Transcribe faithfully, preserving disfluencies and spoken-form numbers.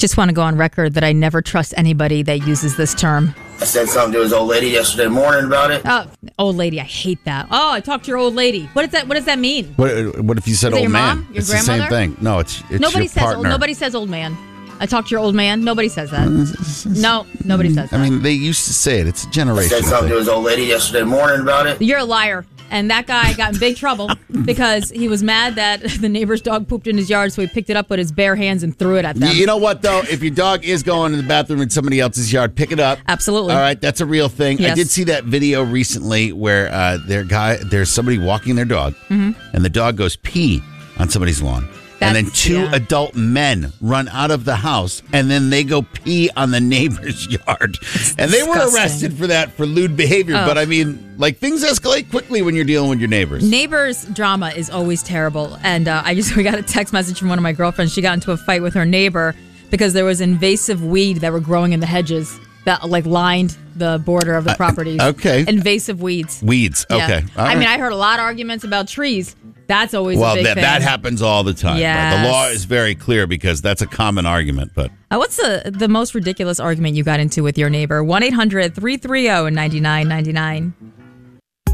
Just want to go on record that I never trust anybody that uses this term. I said something to his old lady yesterday morning about it. Oh, old lady, I hate that. Oh, I talked to your old lady. What does that? What does that mean? What, what if you said Is it old your man? mom? Your it's grandmother? the same thing. No, it's it's Nobody your says partner. old. Nobody says old man. I talked to your old man. Nobody says that. No, nobody says that. I mean, they used to say it. It's a I generational said something thing. to his old lady yesterday morning about it. You're a liar. And that guy got in big trouble because he was mad that the neighbor's dog pooped in his yard, so he picked it up with his bare hands and threw it at them. You know what, though? If your dog is going to the bathroom in somebody else's yard, pick it up. Absolutely. All right, that's a real thing. Yes. I did see that video recently where uh, their guy, there's somebody walking their dog, Mm-hmm. and the dog goes pee on somebody's lawn. And then That's- two yeah. adult men run out of the house, and then they go pee on the neighbor's yard. And they were disgusting. arrested for that, for lewd behavior. Oh. But, I mean, like, things escalate quickly when you're dealing with your neighbors. Neighbors drama is always terrible. And uh, I just we got a text message from one of my girlfriends. She got into a fight with her neighbor because there was invasive weed that were growing in the hedges that like lined the border of the properties. okay. Invasive weeds. Weeds. Yeah. Okay. All I right. mean, I heard a lot of arguments about trees. That's always Well, a big that, thing. that happens all the time. Yes. The law is very clear because that's a common argument. But Uh, what's the, the most ridiculous argument you got into with your neighbor? one eight hundred three three zero nine nine nine nine